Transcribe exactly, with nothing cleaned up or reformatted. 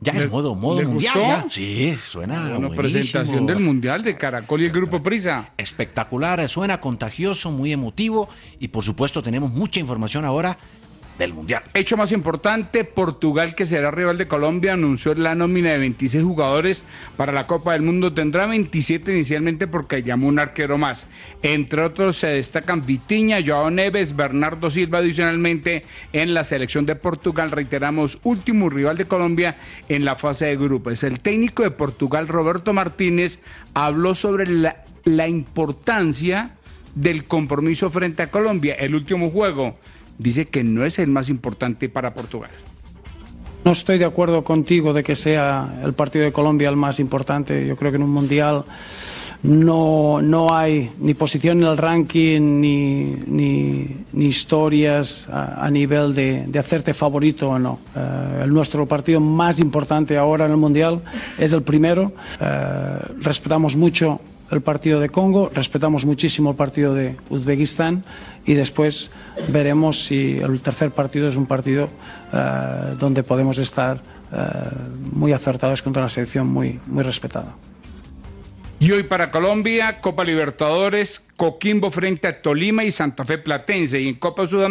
Ya es ¿Le- modo, modo le mundial. gustó? Ya. Sí, suena Bueno, buenísimo. presentación del Mundial de Caracol y el Grupo Prisa. Espectacular, suena contagioso, muy emotivo y por supuesto tenemos mucha información ahora del Mundial. Hecho más importante, Portugal, que será rival de Colombia, anunció la nómina de veintiséis jugadores para la Copa del Mundo. Tendrá veintisiete inicialmente porque llamó un arquero más. Entre otros se destacan Vitinha, Joao Neves, Bernardo Silva adicionalmente en la selección de Portugal. Reiteramos, último rival de Colombia en la fase de grupos. El técnico de Portugal, Roberto Martínez, habló sobre la, la importancia del compromiso frente a Colombia, el último juego. Dice que no es el más importante para Portugal. No estoy de acuerdo contigo de que sea el partido de Colombia el más importante. Yo creo que en un mundial no, no hay ni posición en el ranking ni, ni, ni historias a, a nivel de, de hacerte favorito o no. Uh, el nuestro partido más importante ahora en el mundial es el primero. Uh, respetamos mucho el partido de Congo, respetamos muchísimo el partido de Uzbekistán y después veremos si el tercer partido es un partido uh, donde podemos estar uh, muy acertados contra una selección muy, muy respetada. Y hoy para Colombia, Copa Libertadores, Coquimbo frente a Tolima y Santa Fe Platense. Y en Copa Sudamericana